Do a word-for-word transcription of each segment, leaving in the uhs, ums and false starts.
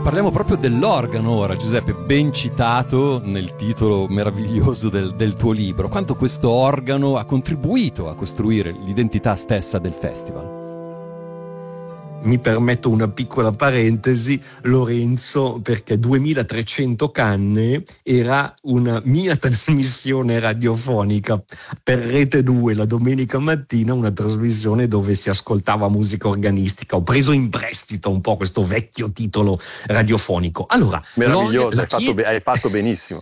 Parliamo proprio dell'organo ora, Giuseppe, ben citato nel titolo meraviglioso del, del tuo libro. Quanto questo organo ha contribuito a costruire l'identità stessa del festival? Mi permetto una piccola parentesi, Lorenzo, perché duemilatrecento canne era una mia trasmissione radiofonica per Rete due la domenica mattina, una trasmissione dove si ascoltava musica organistica. Ho preso in prestito un po' questo vecchio titolo radiofonico. Allora, meraviglioso, la hai, fatto, hai fatto benissimo.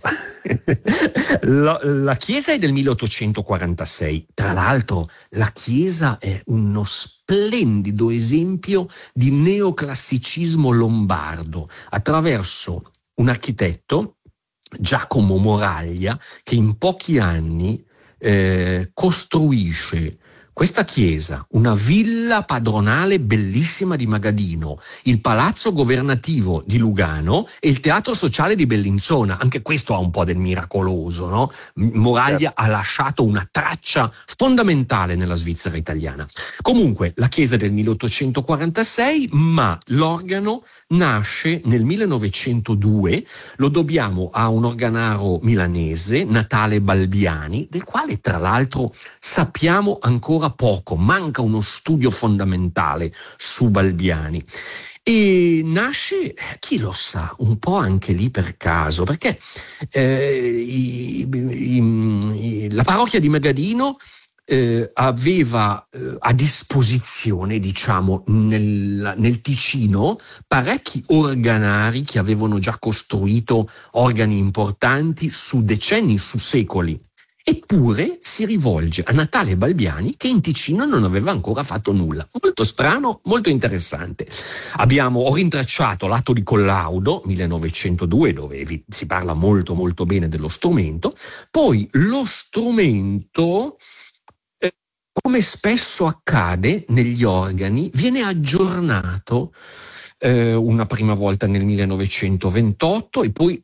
la, la chiesa è del milleottocentoquarantasei. Tra l'altro, la chiesa è uno splendido esempio di neoclassicismo lombardo attraverso un architetto, Giacomo Moraglia, che in pochi anni eh, costruisce questa chiesa, una villa padronale bellissima di Magadino, il palazzo governativo di Lugano e il teatro sociale di Bellinzona. Anche questo ha un po' del miracoloso, no? Moraglia ha lasciato una traccia fondamentale nella Svizzera italiana. Comunque, la chiesa è del milleottocentoquarantasei, ma l'organo nasce nel millenovecentodue, lo dobbiamo a un organaro milanese, Natale Balbiani, del quale tra l'altro sappiamo ancora poco, manca uno studio fondamentale su Balbiani. E nasce, chi lo sa, un po' anche lì per caso, perché eh, i, i, i, la parrocchia di Magadino eh, aveva eh, a disposizione, diciamo, nel, nel Ticino parecchi organari che avevano già costruito organi importanti su decenni, su secoli. Eppure si rivolge a Natale Balbiani, che in Ticino non aveva ancora fatto nulla. Molto strano, molto interessante. Abbiamo, ho rintracciato l'atto di collaudo, millenovecentodue, dove vi, si parla molto molto bene dello strumento. Poi lo strumento, eh, come spesso accade negli organi, viene aggiornato Eh, una prima volta nel millenovecentoventotto e poi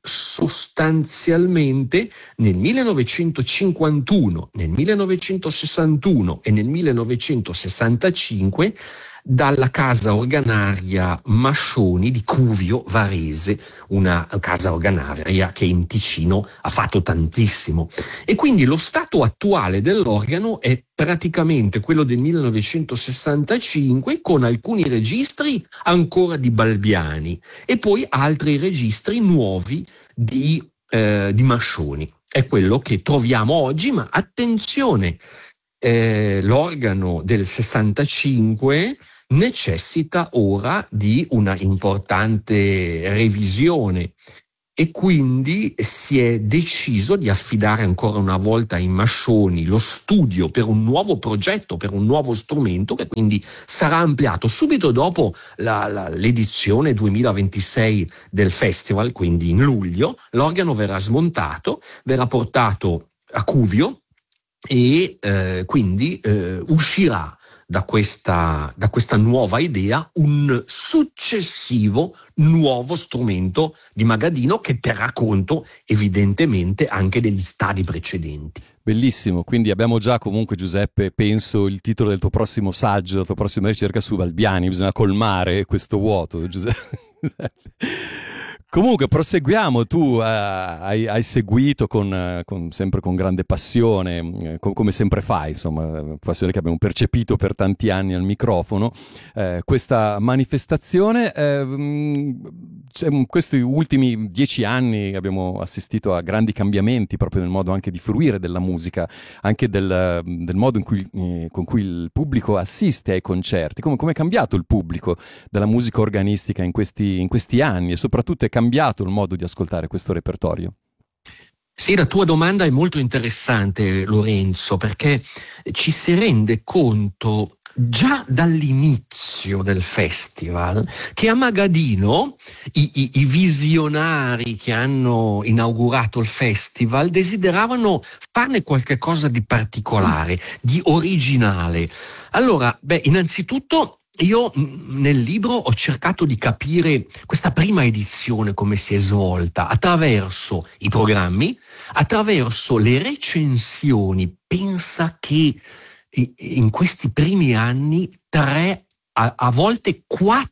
sostanzialmente nel millenovecentocinquantuno, nel millenovecentosessantuno e nel millenovecentosessantacinque dalla casa organaria Mascioni di Cuvio Varese, una casa organaria che in Ticino ha fatto tantissimo. E quindi lo stato attuale dell'organo è praticamente quello del millenovecentosessantacinque, con alcuni registri ancora di Balbiani e poi altri registri nuovi di, eh, di Mascioni. È quello che troviamo oggi, ma attenzione, eh, l'organo del sessantacinque necessita ora di una importante revisione e quindi si è deciso di affidare ancora una volta ai Mascioni lo studio per un nuovo progetto, per un nuovo strumento, che quindi sarà ampliato subito dopo la, la, l'edizione duemilaventisei del festival, quindi in luglio. L'organo verrà smontato, verrà portato a Cuvio e eh, quindi eh, uscirà da questa, da questa nuova idea un successivo nuovo strumento di Magadino che terrà conto evidentemente anche degli stadi precedenti. Bellissimo, quindi abbiamo già comunque, Giuseppe, penso il titolo del tuo prossimo saggio, la tua prossima ricerca su Balbiani. Bisogna colmare questo vuoto, Giuseppe. Comunque proseguiamo, tu uh, hai, hai seguito con, uh, con, sempre con grande passione, uh, com- come sempre fai, insomma, passione che abbiamo percepito per tanti anni al microfono, uh, questa manifestazione. Uh, in questi ultimi dieci anni abbiamo assistito a grandi cambiamenti proprio nel modo anche di fruire della musica, anche del, del modo in cui, eh, con cui il pubblico assiste ai concerti. Come, come è cambiato il pubblico della musica organistica in questi, in questi anni, e soprattutto è cambiato il modo di ascoltare questo repertorio? Sì, la tua domanda è molto interessante, Lorenzo, perché ci si rende conto già dall'inizio del festival che a Magadino i, i, i visionari che hanno inaugurato il festival desideravano farne qualche cosa di particolare, di originale. Allora, beh, innanzitutto io nel libro ho cercato di capire questa prima edizione come si è svolta attraverso i programmi, attraverso le recensioni. Pensa che in questi primi anni tre, a, a volte quattro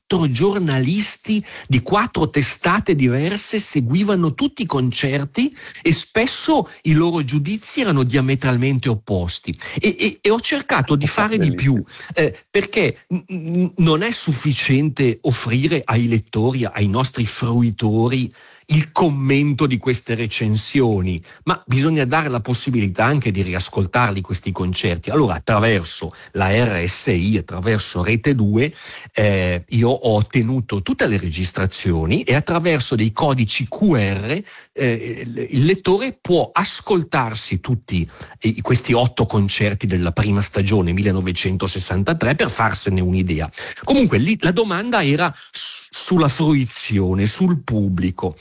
quattro giornalisti di quattro testate diverse seguivano tutti i concerti e spesso i loro giudizi erano diametralmente opposti. E, e, e ho cercato di fare di più, eh, perché n- non è sufficiente offrire ai lettori, ai nostri fruitori, il commento di queste recensioni, ma bisogna dare la possibilità anche di riascoltarli questi concerti. Allora, attraverso la R S I, attraverso Rete due, eh, io ho ottenuto tutte le registrazioni e attraverso dei codici Q R eh, il lettore può ascoltarsi tutti eh, questi otto concerti della prima stagione millenovecentosessantatré per farsene un'idea. Comunque lì la domanda era s- sulla fruizione, sul pubblico.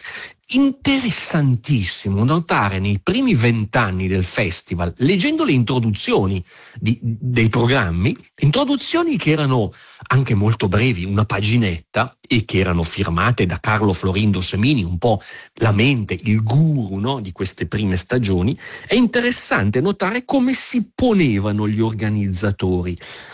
Interessantissimo notare nei primi vent'anni del festival, leggendo le introduzioni di, dei programmi, introduzioni che erano anche molto brevi, una paginetta, e che erano firmate da Carlo Florindo Semini, un po' la mente, il guru, no, di queste prime stagioni. È interessante notare come si ponevano gli organizzatori.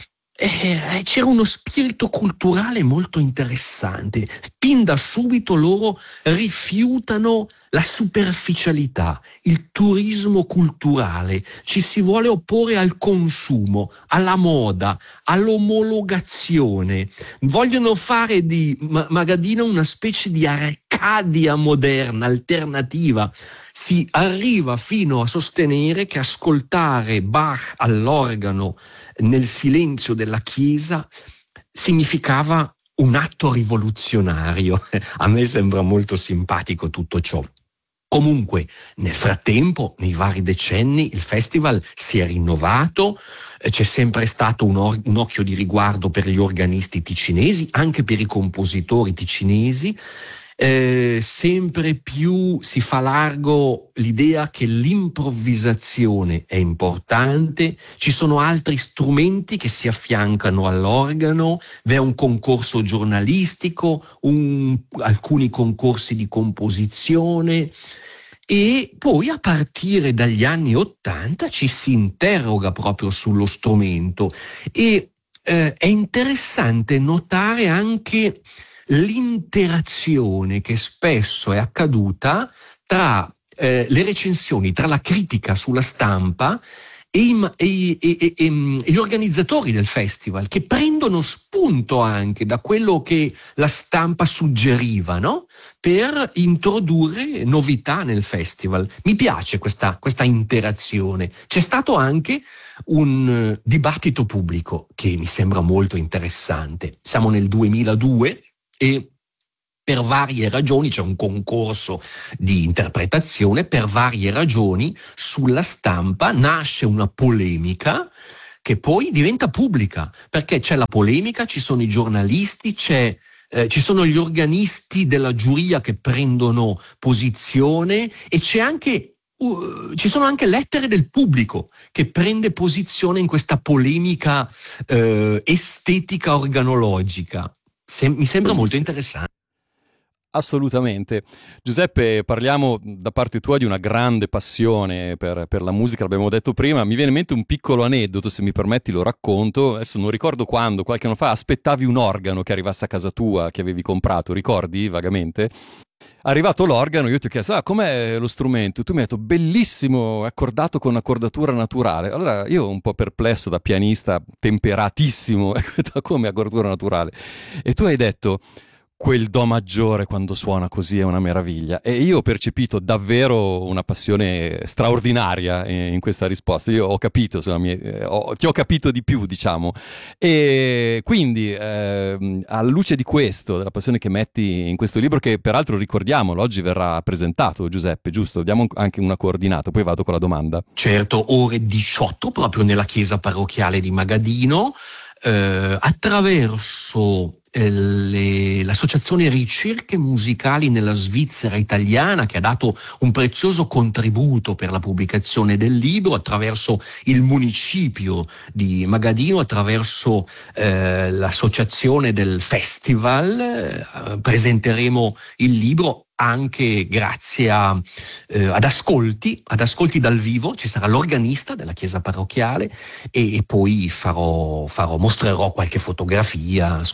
Eh, c'era uno spirito culturale molto interessante. Fin da subito loro rifiutano la superficialità, il turismo culturale. Ci si vuole opporre al consumo, alla moda, all'omologazione. Vogliono fare di Magadino una specie di Arcadia moderna, alternativa. Si arriva fino a sostenere che ascoltare Bach all'organo nel silenzio della chiesa significava un atto rivoluzionario. A me sembra molto simpatico tutto ciò. Comunque, nel frattempo, nei vari decenni, il festival si è rinnovato, eh, c'è sempre stato un, or- un occhio di riguardo per gli organisti ticinesi, anche per i compositori ticinesi. Eh, sempre più si fa largo l'idea che l'improvvisazione è importante, ci sono altri strumenti che si affiancano all'organo, vi è un concorso giornalistico, un, alcuni concorsi di composizione, e poi a partire dagli anni Ottanta ci si interroga proprio sullo strumento e eh, è interessante notare anche l'interazione che spesso è accaduta tra eh, le recensioni, tra la critica sulla stampa e, i, e, e, e, e gli organizzatori del festival, che prendono spunto anche da quello che la stampa suggeriva, no? Per introdurre novità nel festival. Mi piace questa, questa interazione. C'è stato anche un uh, dibattito pubblico che mi sembra molto interessante. Siamo nel duemiladue e per varie ragioni c'è un concorso di interpretazione, per varie ragioni sulla stampa nasce una polemica che poi diventa pubblica, perché c'è la polemica, ci sono i giornalisti, c'è, eh, ci sono gli organisti della giuria che prendono posizione e c'è anche Uh, ci sono anche lettere del pubblico che prende posizione in questa polemica uh, estetica organologica. Se- mi sembra molto interessante. Assolutamente. Giuseppe, parliamo da parte tua di una grande passione per, per la musica, l'abbiamo detto prima. Mi viene in mente un piccolo aneddoto, se mi permetti lo racconto. Adesso non ricordo quando, qualche anno fa, aspettavi un organo che arrivasse a casa tua, che avevi comprato, ricordi vagamente? Arrivato l'organo, io ti ho chiesto, ah, com'è lo strumento? Tu mi hai detto, bellissimo, accordato con accordatura naturale. Allora io un po' perplesso da pianista temperatissimo, come accordatura naturale? E tu hai detto, quel do maggiore quando suona così è una meraviglia. E io ho percepito davvero una passione straordinaria in questa risposta. Io ho capito, insomma, mi, eh, ho, ti ho capito di più, diciamo. E quindi, eh, alla luce di questo, della passione che metti in questo libro, che peraltro ricordiamolo, oggi verrà presentato, Giuseppe, giusto? Diamo anche una coordinata, poi vado con la domanda. Certo, ore diciotto, proprio nella chiesa parrocchiale di Magadino, eh, attraverso Le, l'associazione Ricerche Musicali nella Svizzera Italiana, che ha dato un prezioso contributo per la pubblicazione del libro, attraverso il municipio di Magadino, attraverso eh, l'associazione del festival, eh, presenteremo il libro anche grazie a, eh, ad ascolti, ad ascolti dal vivo. Ci sarà l'organista della chiesa parrocchiale e, e poi farò, farò, mostrerò qualche fotografia, ascolteremo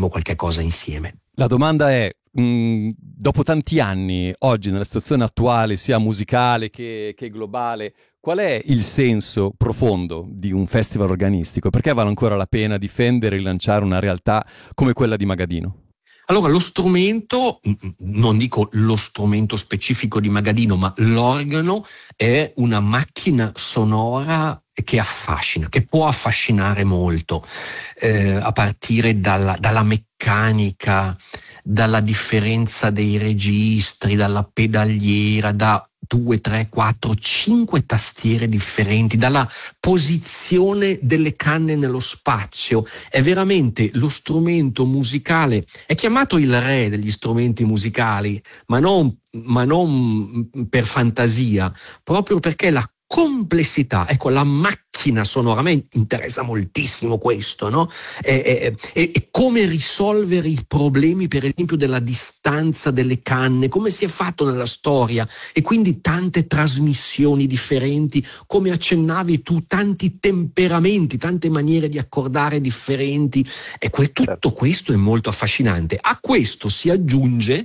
qualche cosa insieme. La domanda è, mh, dopo tanti anni, oggi nella situazione attuale, sia musicale che, che globale, qual è il senso profondo di un festival organistico? Perché vale ancora la pena difendere e rilanciare una realtà come quella di Magadino? Allora, lo strumento, non dico lo strumento specifico di Magadino, ma l'organo è una macchina sonora che affascina, che può affascinare molto, eh, a partire dalla, dalla meccanica, dalla differenza dei registri, dalla pedaliera, da due, tre, quattro, cinque tastiere differenti, dalla posizione delle canne nello spazio. È veramente lo strumento musicale, è chiamato il re degli strumenti musicali, ma non, ma non per fantasia, proprio perché la complessità, ecco, la macchina sonora, a me interessa moltissimo questo, no? E, e, e come risolvere i problemi, per esempio, della distanza delle canne, come si è fatto nella storia, e quindi tante trasmissioni differenti, come accennavi tu, tanti temperamenti, tante maniere di accordare differenti, e que- tutto questo è molto affascinante. A questo si aggiunge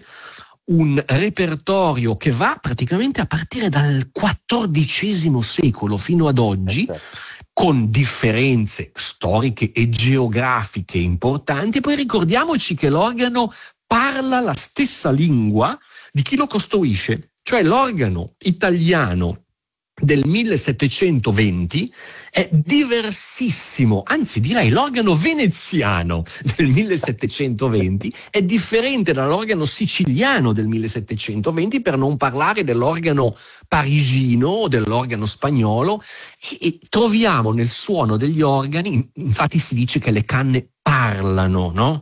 un repertorio che va praticamente a partire dal quattordicesimo secolo fino ad oggi, con differenze storiche e geografiche importanti. E poi ricordiamoci che l'organo parla la stessa lingua di chi lo costruisce, cioè l'organo italiano del millesettecentoventi è diversissimo, anzi direi l'organo veneziano del millesettecentoventi è differente dall'organo siciliano del millesettecentoventi, per non parlare dell'organo parigino o dell'organo spagnolo, e, e troviamo nel suono degli organi, infatti si dice che le canne parlano, no?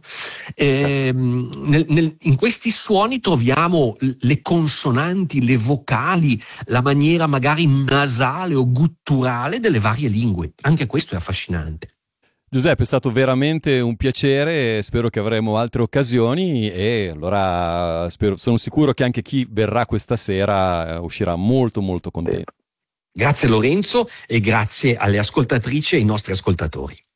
Eh, nel, nel, in questi suoni troviamo le consonanti, le vocali, la maniera magari nasale o gutturale delle varie lingue. Anche questo è affascinante. Giuseppe, è stato veramente un piacere, spero che avremo altre occasioni, e allora spero, sono sicuro che anche chi verrà questa sera uscirà molto molto contento. Grazie Lorenzo, e grazie alle ascoltatrici e ai nostri ascoltatori.